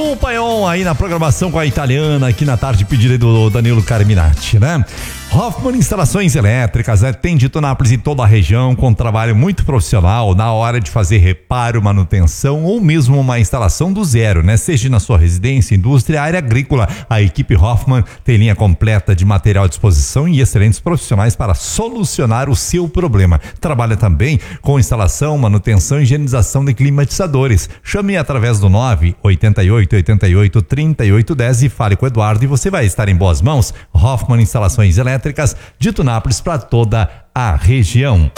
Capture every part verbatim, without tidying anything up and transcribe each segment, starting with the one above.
O Paion aí na programação com a italiana, aqui na tarde, pedido do Danilo Carminati, né? Hoffman Instalações Elétricas, né? Tem de Tunápolis em toda a região, com trabalho muito profissional na hora de fazer reparo, manutenção ou mesmo uma instalação do zero, né? Seja na sua residência, indústria, área agrícola, a equipe Hoffman tem linha completa de material à disposição e excelentes profissionais para solucionar o seu problema. Trabalha também com instalação, manutenção e higienização de climatizadores. Chame através do nove oito oito oito oito três oito um zero e fale com o Eduardo e você vai estar em boas mãos. Hoffman Instalações Elétricas de Tunápolis para toda a região.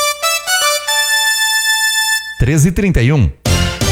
treze e trinta e um.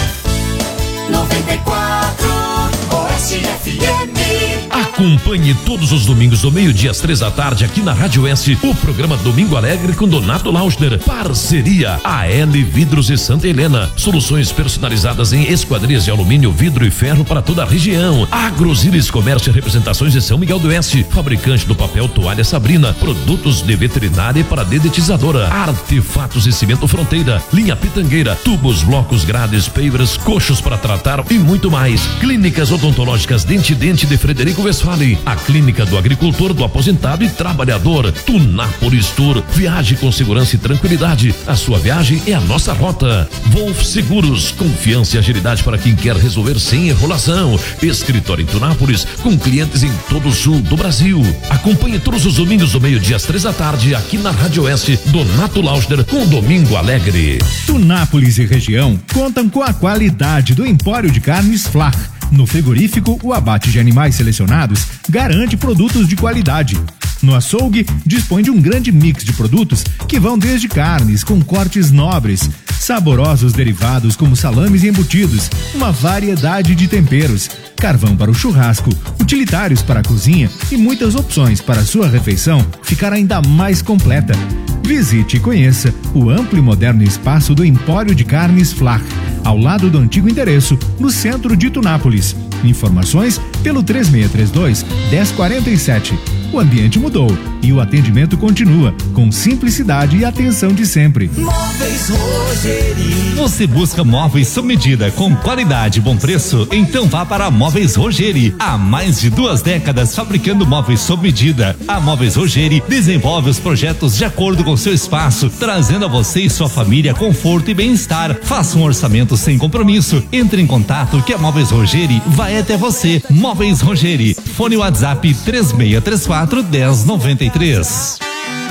noventa e quatro Oeste F M. Acompanhe todos os domingos do meio-dia às três da tarde aqui na Rádio S, o programa Domingo Alegre com Donato Lauschner. Parceria A L Vidros e Santa Helena. Soluções personalizadas em esquadrias de alumínio, vidro e ferro para toda a região. Agrosilis Comércio e Representações de São Miguel do Oeste. Fabricante do papel Toalha Sabrina. Produtos de veterinária para dedetizadora. Artefatos e Cimento Fronteira. Linha Pitangueira. Tubos, blocos, grades, pavers, coxos para tratar e muito mais. Clínicas odontológicas Dente Dente de Frederico Westphalen. A Clínica do Agricultor, do Aposentado e Trabalhador. Tunápolis Tour. Viaje com segurança e tranquilidade. A sua viagem é a nossa rota. Wolf Seguros. Confiança e agilidade para quem quer resolver sem enrolação. Escritório em Tunápolis, com clientes em todo o sul do Brasil. Acompanhe todos os domingos do meio-dia às três da tarde aqui na Rádio Oeste, Donato Lauschner com Domingo Alegre. Tunápolis e região contam com a qualidade do Empório de Carnes Flach. No frigorífico, o abate de animais selecionados garante produtos de qualidade. No açougue, dispõe de um grande mix de produtos que vão desde carnes com cortes nobres, saborosos derivados como salames e embutidos, uma variedade de temperos, carvão para o churrasco, utilitários para a cozinha e muitas opções para a sua refeição ficar ainda mais completa. Visite e conheça o amplo e moderno espaço do Empório de Carnes Flach, ao lado do antigo endereço, no centro de Tunápolis. Informações pelo três seis três dois, um zero quatro sete. O ambiente mudou e o atendimento continua com simplicidade e atenção de sempre. Móveis Rogeri. Você busca móveis sob medida, com qualidade e bom preço? Então vá para a Móveis Rogeri. Há mais de duas décadas fabricando móveis sob medida. A Móveis Rogeri desenvolve os projetos de acordo com seu espaço, trazendo a você e sua família conforto e bem-estar. Faça um orçamento sem compromisso. Entre em contato que a Móveis Rogeri vai até você. Móveis Rogeri. Fone WhatsApp três seis três quatro, um zero nove três.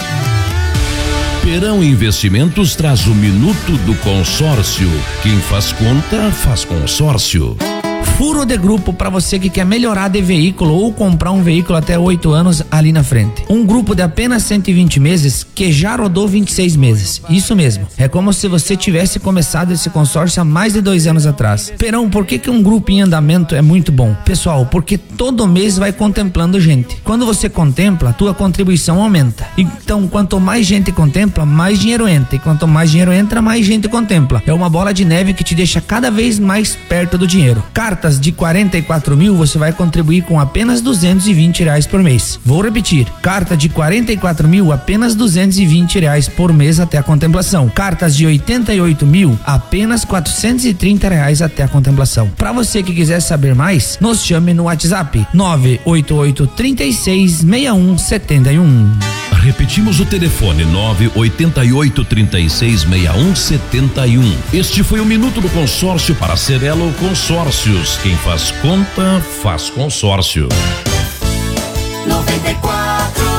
Perão Investimentos traz o Minuto do Consórcio. Quem faz conta, faz consórcio. Furo de grupo para você que quer melhorar de veículo ou comprar um veículo até oito anos ali na frente. Um grupo de apenas cento e vinte meses que já rodou vinte e seis meses. Isso mesmo. É como se você tivesse começado esse consórcio há mais de dois anos atrás. Perão, por que que um grupo em andamento é muito bom? Pessoal, porque todo mês vai contemplando gente. Quando você contempla, a tua contribuição aumenta. Então, quanto mais gente contempla, mais dinheiro entra. E quanto mais dinheiro entra, mais gente contempla. É uma bola de neve que te deixa cada vez mais perto do dinheiro. Cartas de quarenta e quatro mil, você vai contribuir com apenas duzentos e vinte reais por mês. Vou repetir, carta de quarenta e quatro mil, apenas duzentos e vinte reais por mês até a contemplação. Cartas de oitenta e oito mil, apenas quatrocentos e trinta reais até a contemplação. Para você que quiser saber mais, nos chame no WhatsApp nove oito oito, três seis, seis um sete um. Repetimos o telefone nove oito oito, três seis, seis um sete um. Este foi o Minuto do Consórcio para Cerelo Consórcios. Quem faz conta, faz consórcio. noventa e quatro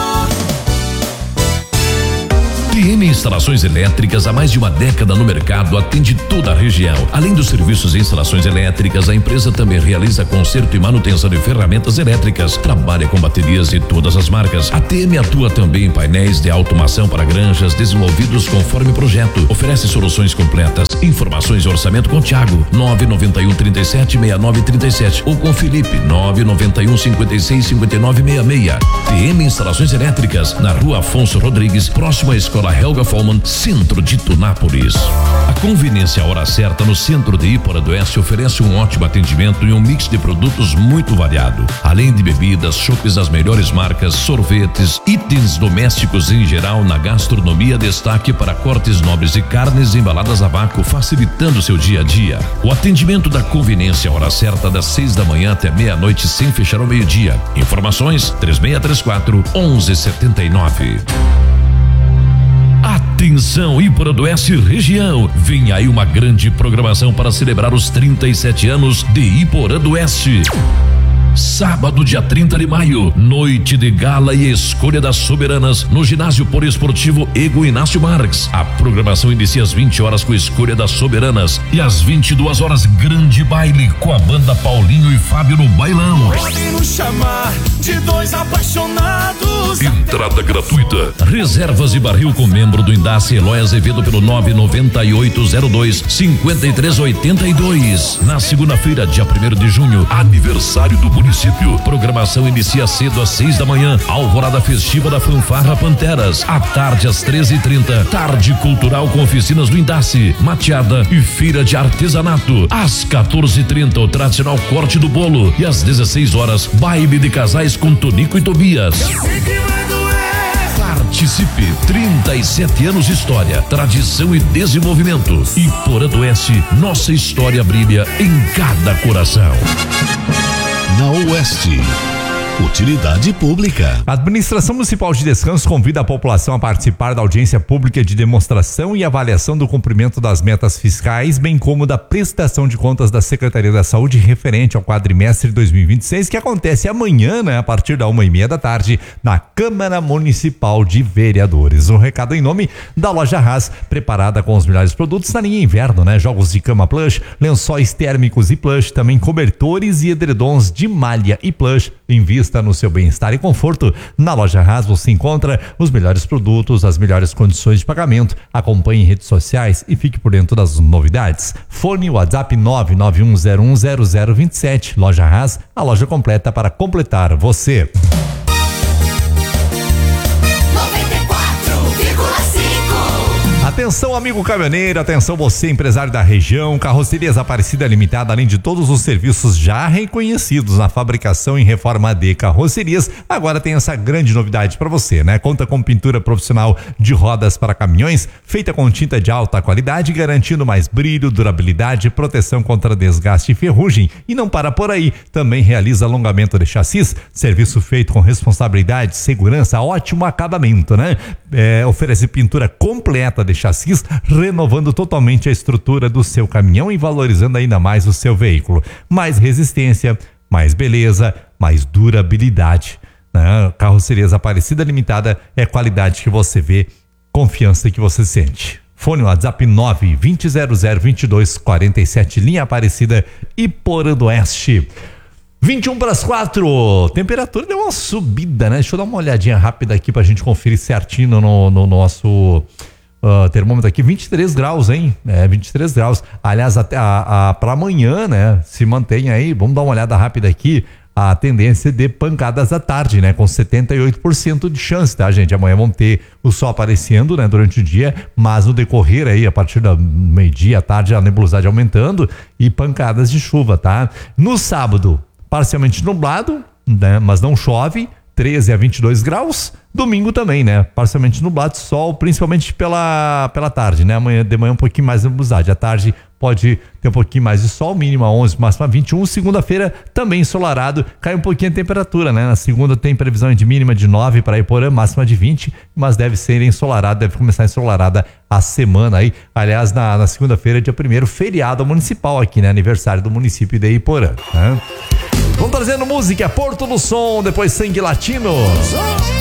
T M Instalações Elétricas, há mais de uma década no mercado, atende toda a região. Além dos serviços de instalações elétricas, a empresa também realiza conserto e manutenção de ferramentas elétricas. Trabalha com baterias de todas as marcas. A T M atua também em painéis de automação para granjas, desenvolvidos conforme projeto. Oferece soluções completas. Informações e orçamento com Thiago, nove nove um, três sete, seis nove três sete, ou com Felipe, nove nove um, cinco seis, cinco nove seis seis. T M Instalações Elétricas, na Rua Afonso Rodrigues, próximo à Escola Helga Follman, centro de Tunápolis. A conveniência Hora Certa no centro de Iporã do Oeste oferece um ótimo atendimento e um mix de produtos muito variado. Além de bebidas, chopes das melhores marcas, sorvetes, itens domésticos em geral, na gastronomia destaque para cortes nobres e carnes embaladas a vácuo, facilitando seu dia a dia. O atendimento da conveniência Hora Certa das seis da manhã até meia-noite sem fechar ao meio-dia. Informações três seis três quatro, um um sete nove. Atenção, Iporã do Oeste região, vem aí uma grande programação para celebrar os trinta e sete anos de Iporã do Oeste. Sábado, dia trinta de maio, noite de gala e escolha das soberanas no ginásio poliesportivo Ego Inácio Marques. A programação inicia às vinte horas com escolha das soberanas e às vinte e duas horas grande baile com a banda Paulinho e Fábio no bailão. Podem nos chamar de dois apaixonados. Entrada gratuita. Reservas e barril com membro do Indace Eloy Azevedo pelo nove nove oito zero dois cinco três oito dois. Na segunda-feira, dia primeiro de junho, aniversário do município. Programação inicia cedo às seis da manhã. Alvorada festiva da Fanfarra Panteras. À tarde às treze e trinta. Tarde cultural com oficinas do Indace, mateada e feira de artesanato. Às quatorze e trinta, o tradicional corte do bolo. E às dezesseis horas, baile de casais com Tonico e Tobias. Participe, trinta e sete anos de história, tradição e desenvolvimento. Iporã do Oeste, nossa história brilha em cada coração. Na Oeste, utilidade pública. A Administração Municipal de Descanso convida a população a participar da audiência pública de demonstração e avaliação do cumprimento das metas fiscais, bem como da prestação de contas da Secretaria da Saúde referente ao quadrimestre dois mil e vinte e seis, que acontece amanhã, né, a partir da uma e meia da tarde, na Câmara Municipal de Vereadores. Um recado em nome da Loja Haas, preparada com os melhores produtos na linha inverno, né? Jogos de cama plush, lençóis térmicos e plush, também cobertores e edredons de malha e plush. Invista no seu bem-estar e conforto. Na Loja Haas você encontra os melhores produtos, as melhores condições de pagamento. Acompanhe em redes sociais e fique por dentro das novidades. Fone WhatsApp nove nove um zero um zero zero dois sete. Loja Haas, a loja completa para completar você. Atenção, amigo caminhoneiro, atenção você, empresário da região. Carrocerias Aparecida Limitada, além de todos os serviços já reconhecidos na fabricação e reforma de carrocerias, agora tem essa grande novidade para você, né? Conta com pintura profissional de rodas para caminhões, feita com tinta de alta qualidade, garantindo mais brilho, durabilidade, proteção contra desgaste e ferrugem. E não para por aí, também realiza alongamento de chassis, serviço feito com responsabilidade, segurança, ótimo acabamento, né? É, oferece pintura completa de chassis, renovando totalmente a estrutura do seu caminhão e valorizando ainda mais o seu veículo. Mais resistência, mais beleza, mais durabilidade, né? Carrocerias Aparecida Limitada é qualidade que você vê, confiança que você sente. Fone WhatsApp nove dois zero zero dois dois quatro sete, linha Aparecida, Iporã do Oeste. vinte e um para as quatro, temperatura deu uma subida, né? Deixa eu dar uma olhadinha rápida aqui pra gente conferir certinho no, no nosso uh, termômetro aqui, vinte e três graus, hein? É, vinte e três graus. Aliás, até a, a, pra amanhã, né? Se mantém aí, vamos dar uma olhada rápida aqui, a tendência de pancadas à tarde, né? Com setenta e oito por cento de chance, tá, gente? Amanhã vão ter o sol aparecendo, né? Durante o dia, mas no decorrer aí, a partir da meio-dia à tarde, a nebulosidade aumentando e pancadas de chuva, tá? No sábado, parcialmente nublado, né? Mas não chove, treze a vinte e dois graus. Domingo também, né? Parcialmente nublado, sol, principalmente pela, pela tarde, né? Amanhã, de manhã um pouquinho mais de nebulosidade. À tarde pode ter um pouquinho mais de sol, mínima onze, máxima vinte e um. Segunda-feira também ensolarado, cai um pouquinho a temperatura, né? Na segunda tem previsão de mínima de nove para Iporã, máxima de vinte, mas deve ser ensolarado, deve começar ensolarada a semana aí. Aliás, na, na segunda-feira, dia primeiro, feriado municipal aqui, né? Aniversário do município de Iporã, né? Vamos trazendo música, Porto do Som, depois Sangue Latino.